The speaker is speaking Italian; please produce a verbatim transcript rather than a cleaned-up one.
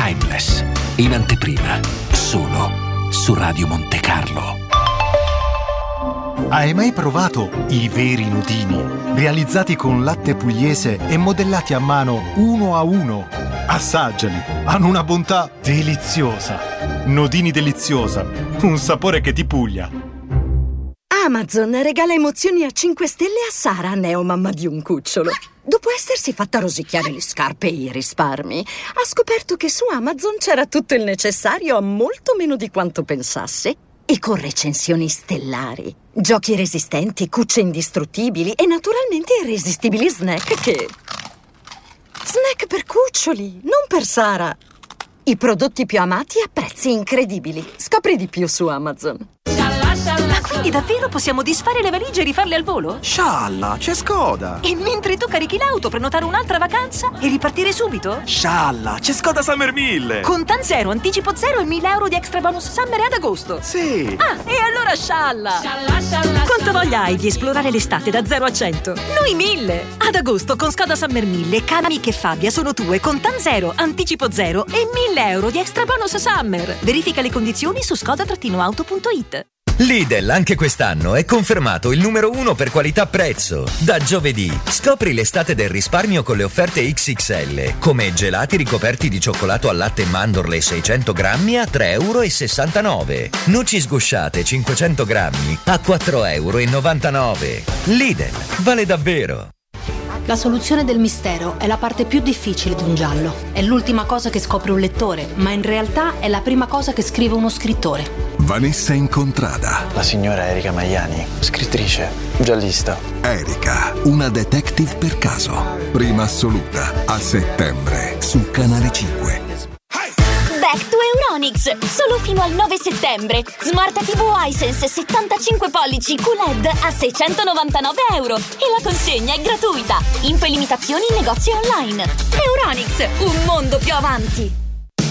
Timeless, in anteprima, solo su Radio Monte Carlo. Hai mai provato i veri nudini? Realizzati con latte pugliese e modellati a mano uno a uno. Assaggiali, hanno una bontà deliziosa. Nodini deliziosa, un sapore che ti puglia. Amazon regala emozioni a cinque stelle a Sara, neomamma di un cucciolo. Dopo essersi fatta rosicchiare le scarpe e i risparmi, ha scoperto che su Amazon c'era tutto il necessario a molto meno di quanto pensasse. E con recensioni stellari, giochi resistenti, cucce indistruttibili e naturalmente irresistibili snack che... Snack per cuccioli, non per Sara. I prodotti più amati a prezzi incredibili. Scopri di più su Amazon. Ma quindi davvero possiamo disfare le valigie e rifarle al volo? Scialla, c'è Skoda! E mentre tu carichi l'auto, prenotare un'altra vacanza e ripartire subito? Scialla, c'è Skoda Summer mille! Contan zero, anticipo zero e mille euro di extra bonus summer ad agosto. Sì! Ah, e allora scialla! Scialla, scialla! Quanto voglia hai di esplorare l'estate da zero a cento? Noi mille! Ad agosto con Skoda Summer mille, Canami e Fabia sono tue, Contan zero, anticipo zero e mille euro di extra bonus summer. Verifica le condizioni su skoda auto punto it. Lidl anche quest'anno è confermato il numero uno per qualità-prezzo. Da giovedì scopri l'estate del risparmio con le offerte X X L, come gelati ricoperti di cioccolato al latte e mandorle seicento grammi a tre virgola sessantanove euro, noci sgusciate cinquecento grammi a quattro virgola novantanove euro. Lidl, vale davvero! La soluzione del mistero è la parte più difficile di un giallo. È l'ultima cosa che scopre un lettore, ma in realtà è la prima cosa che scrive uno scrittore. Vanessa Incontrada. La signora Erika Magliani, scrittrice, giallista. Erika, una detective per caso. Prima assoluta, a settembre, su Canale cinque. Back to Euronics, solo fino al nove settembre. Smart T V Hisense settantacinque pollici Q L E D a seicentonovantanove euro e la consegna è gratuita. Info e limitazioni in negozi online. Euronics, un mondo più avanti.